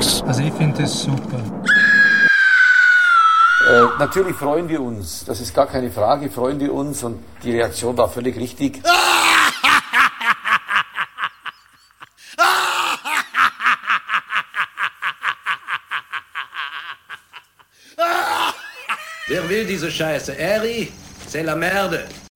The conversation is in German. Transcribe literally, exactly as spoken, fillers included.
Also ich finde das super. Äh, natürlich freuen wir uns, das ist gar keine Frage, freuen wir uns und die Reaktion war völlig richtig. Wer will diese Scheiße? Eri, c'est la merde.